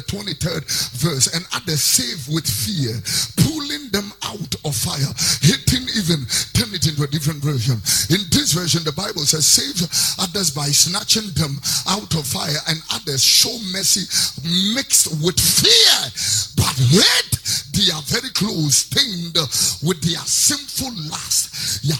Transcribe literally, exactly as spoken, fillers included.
twenty-third verse, and others save with fear, pulling them out of fire, hitting even, turn it into a different version. In this version, the Bible says, save others by snatching them out of fire, and others show mercy mixed with fear, but hate they are very close, stained with their sinful lust. Yeah,